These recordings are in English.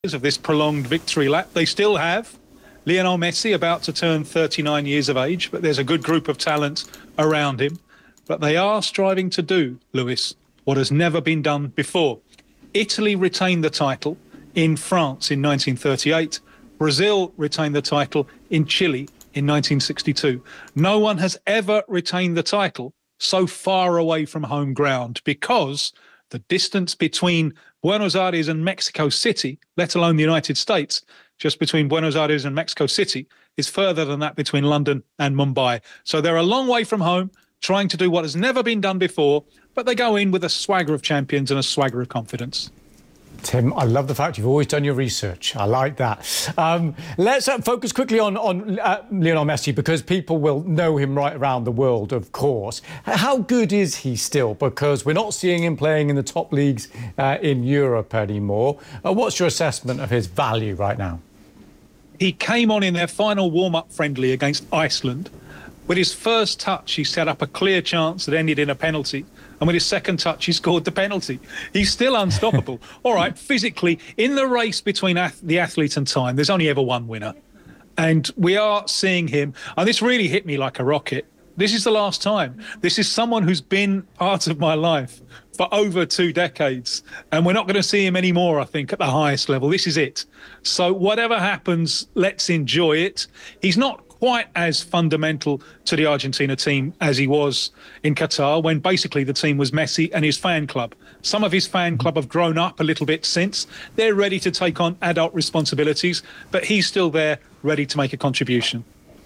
of this prolonged victory lap. They still have Lionel Messi about to turn 39 years of age, but there's a good group of talent around him. But they are striving to do, Lewis, what has never been done before. Italy retained the title in France in 1938. Brazil retained the title in Chile in 1962. No one has ever retained the title so far away from home ground, because the distance between Buenos Aires and Mexico City, let alone the United States, just between Buenos Aires and Mexico City, is further than that between London and Mumbai. So they're a long way from home, trying to do what has never been done before, but they go in with a swagger of champions and a swagger of confidence. Tim, I love the fact you've always done your research. I like that. Let's focus quickly on Lionel Messi, because people will know him right around the world, of course. How good is he still? Because we're not seeing him playing in the top leagues in Europe anymore. What's your assessment of his value right now? He came on in their final warm-up friendly against Iceland. With his first touch, he set up a clear chance that ended in a penalty. And with his second touch, he scored the penalty. He's still unstoppable. All right, physically, in the race between the athlete and time, there's only ever one winner. And we are seeing him. And this really hit me like a rocket. This is the last time. This is someone who's been part of my life for over 2 decades. And we're not going to see him anymore, I think, at the highest level. This is it. So whatever happens, let's enjoy it. He's not quite as fundamental to the Argentina team as he was in Qatar, when basically the team was Messi and his fan club. Some of his fan club have grown up a little bit since. They're ready to take on adult responsibilities, but he's still there, ready to make a contribution.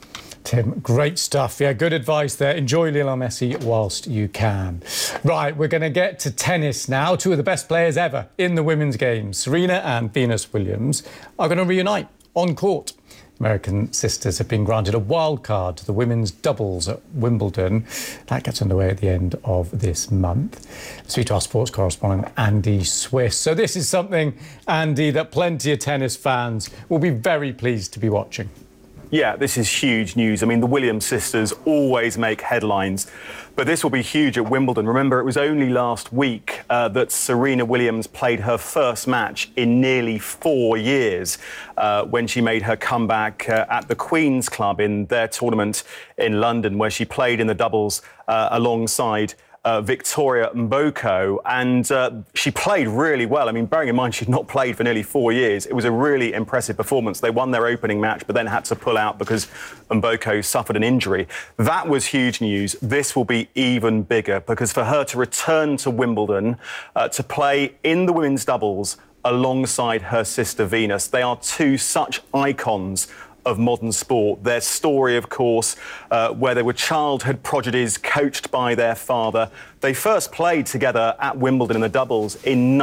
Tim, great stuff. Yeah, good advice there. Enjoy Lionel Messi whilst you can. Right, we're going to get to tennis now. 2 of the best players ever in the women's game, Serena and Venus Williams, are going to reunite on court. American sisters have been granted a wild card to the women's doubles at Wimbledon. That gets underway at the end of this month. Speak to our sports correspondent, Andy Swiss. So this is something, Andy, that plenty of tennis fans will be very pleased to be watching. Yeah, this is huge news. I mean, the Williams sisters always make headlines, but this will be huge at Wimbledon. Remember, it was only last week that Serena Williams played her first match in nearly 4 years when she made her comeback at the Queen's Club in their tournament in London, where she played in the doubles alongside Victoria Mboko, and she played really well. I mean, bearing in mind she'd not played for nearly 4 years, it was a really impressive performance. They won their opening match, but then had to pull out because Mboko suffered an injury. That was huge news. This will be even bigger, because for her to return to Wimbledon to play in the women's doubles alongside her sister Venus, they are 2 such icons of modern sport. Their story, of course, where they were childhood prodigies coached by their father. They first played together at Wimbledon in the doubles in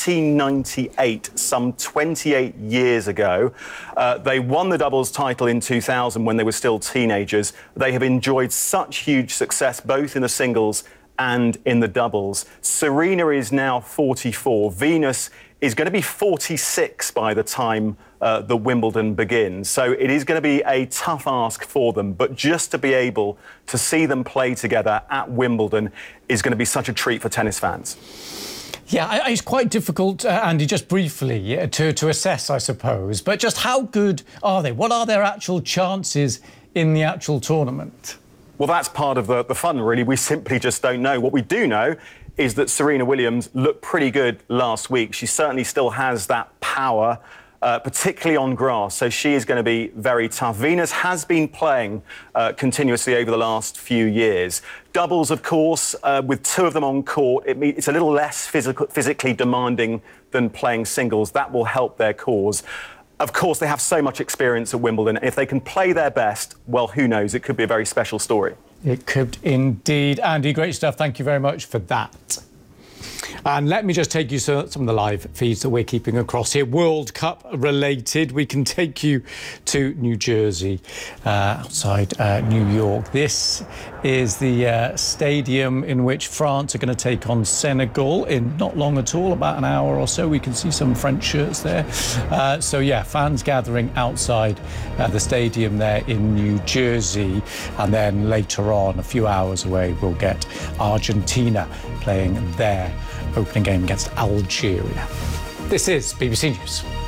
1998, some 28 years ago. They won the doubles title in 2000 when they were still teenagers. They have enjoyed such huge success both in the singles and in the doubles. Serena is now 44. Venus is going to be 46 by the time the Wimbledon begins. So it is going to be a tough ask for them, but just to be able to see them play together at Wimbledon is going to be such a treat for tennis fans. Yeah, it's quite difficult, Andy, just briefly to assess, I suppose. But just how good are they? What are their actual chances in the actual tournament? Well, that's part of the fun, really. We simply just don't know. What we do know is that Serena Williams looked pretty good last week. She certainly still has that power, particularly on grass, so she is going to be very tough. Venus has been playing continuously over the last few years. Doubles, of course, with 2 of them on court, it's a little less physically demanding than playing singles. That will help their cause. Of course, they have so much experience at Wimbledon. If they can play their best, well, who knows? It could be a very special story. It could indeed. Andy, great stuff. Thank you very much for that. And let me just take you to some of the live feeds that we're keeping across here. World Cup related, we can take you to New Jersey, outside New York. This is the stadium in which France are going to take on Senegal in not long at all, about an hour or so. We can see some French shirts there. So, yeah, fans gathering outside the stadium there in New Jersey. And then later on, a few hours away, we'll get Argentina playing their opening game against Algeria. This is BBC News.